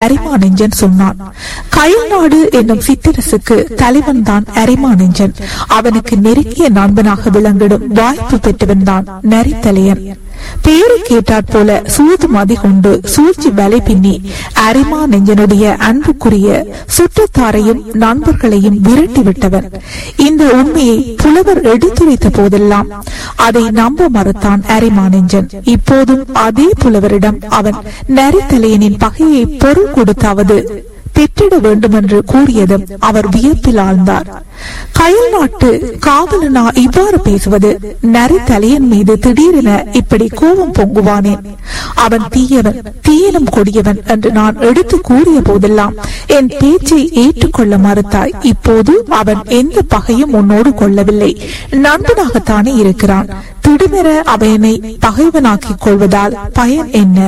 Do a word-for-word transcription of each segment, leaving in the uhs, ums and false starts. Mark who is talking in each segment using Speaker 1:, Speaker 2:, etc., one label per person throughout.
Speaker 1: அரிமானெஞ்சன் சொன்னான். கயல்நாடு என்னும் சித்திரசுக்கு தலைவன் தான் அரிமானெஞ்சன். அவனுக்கு நெருங்கிய நண்பனாக விளங்கிடும் வாய்ப்பு பெற்றவன் தான் நரித்தலையன். பேரு கேட்டாற் போல சூது மதி கொண்டு சூழ்ச்சி வலை பின்னி அரிமா நெஞ்சனுடைய அன்புக்குரிய சுற்றத்தாரையும் நண்பர்களையும் விரட்டி விட்டவன். இந்த உண்மையை புலவர் எடுத்துரைத்த போதெல்லாம் அதை நம்ப மறுத்தான் அரிமா நெஞ்சன். இப்போதும் அதே புலவரிடம் அவன் நரித்தலையனின் பகையை பொருள் கொடுத்தாவது பெற்றிட வேண்டும் என்று கூறியதும் அவர் வியப்பில் ஆழ்ந்தார். கயல் நாட்டு காவலனா இவ்வாறு பேசுவது? நரித்தலையன் மீது திடீரென இப்படி கோபம் பொங்குவானேன்? அவன் தீயவன், தீயனும் கொடியவன் என்று நான் எடுத்து கூறிய போதெல்லாம் என் பேச்சை ஏற்றுக்கொள்ள மறுத்தாய். இப்போது அவன் எந்த பகையும் உன்னோடு கொள்ளவில்லை, நண்பனாகத்தானே இருக்கிறான். திடீரென அவனை பகைவனாக்கிக் கொள்வதால் பயன் என்ன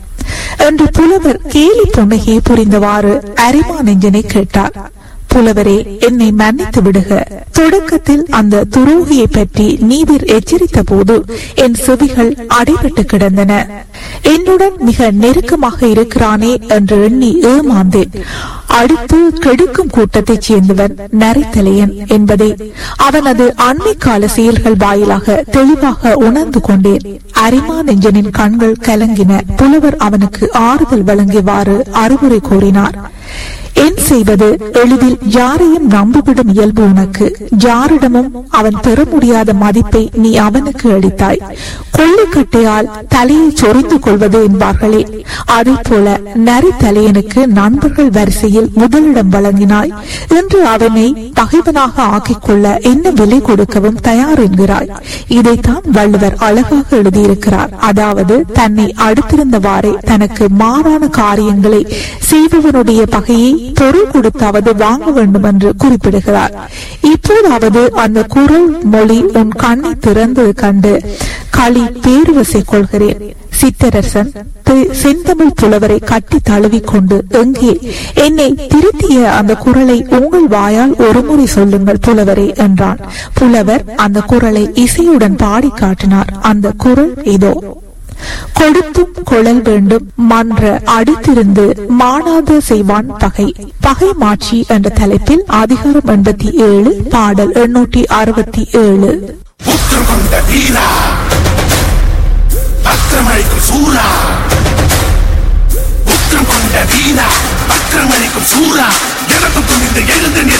Speaker 1: என்று புலவர் கேலி புன்னகையை புரிந்தவாறு அரிமா நெஞ்சனை கேட்டார். புலவரே, என்னை மன்னித்து விடுக. தொடக்கத்தில் அந்த துரோகியை பற்றி நீவிர் எச்சரித்த போது என் செவிகள் அடைபட்டு கிடந்தன. என்னுடன் மிக நெருக்கமாக இருக்கிறானே என்று எண்ணி ஏமாந்தேன். அடுத்து கெடுக்கும் கூட்டத்தைச் சேர்ந்தவன் நரித்தலையன் என்பதை அவனது அண்மை கால செயல்கள் வாயிலாக தெளிவாக உணர்ந்து கொண்டேன். அரிமா நெஞ்சனின் கண்கள் கலங்கின. புலவர் அவனுக்கு ஆறுதல் வழங்கியவாறு அறிவுரை கூறினார். என் செய்வது எளிதில் யாரையும் நம்பிவிடும் இயல்பு உனக்கு. யாரிடமும் அவன் பெற முடியாத மதிப்பை நீ அவனுக்கு அளித்தாய். கொள்ளைக்கட்டையால் தலையை சொரிந்து கொள்வது என்பார்களே, அதே போல நரித்தலையனுக்கு நண்பர்கள் வரிசையில் முதலிடம் வழங்கினாய். இன்று அவனை பகைவனாக ஆக்கிக் கொள்ள என்ன விலை கொடுக்கவும் தயார் என்கிறாய். இதைத்தான் வள்ளுவர் அழகாக எழுதியிருக்கிறார். அதாவது தன்னை அடுத்திருந்தவாறே தனக்கு மாறான காரியங்களை செய்பவனுடைய பகையை பொருள் கொடுத்தாவது வாங்க வேண்டும் என்று குறிப்பிடுகிறார். இப்போதாவது அந்த குரல் மொழி உன் கண்ணை திறந்து கண்டு களி பேருவசை கொள்கிறேன். சித்தரசன் செந்தமிழ் புலவரை கட்டி தழுவிக் கொண்டு, எங்கே என்னை திருத்திய அந்த குரலை உங்கள் வாயால் ஒருமுறை சொல்லுங்கள் புலவரே என்றான். புலவர் அந்த குரலை இசையுடன் பாடி காட்டினார். அந்த குரல் இதோ: கொடுத்தும் கொழல் வேண்டும் மன்ற அடுத்திருந்து மானாத செய்வான் பகை. பகை மாட்சி என்ற தலைப்பில் அதிகாரம் எண்பத்தி ஏழு, பாடல் எண்ணூற்றி அறுபத்தி ஏழு.
Speaker 2: சூரா உத்திரம் கொண்ட வீரா, அக்கிரமணிக்கும் சூரா, எனக்கு துணிந்து எழுந்து